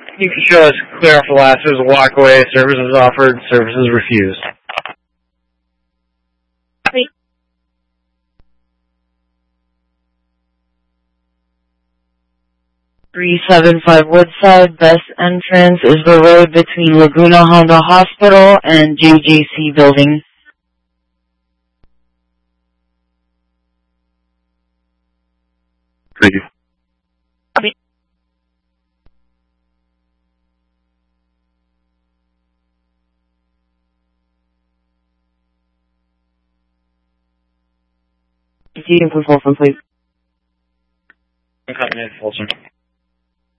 You can show us clear off the lot. There's a walkway. Services offered. Services refused. 375 Woodside. Best entrance is the road between Laguna Honda Hospital and JJC Building. Thank you. You can put Folsom, please. I'm coming in, Folsom.